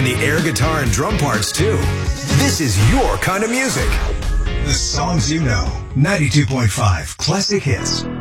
the air guitar and drum parts, too. This is your kind of music. The songs you know. 92.5 Classic Hits.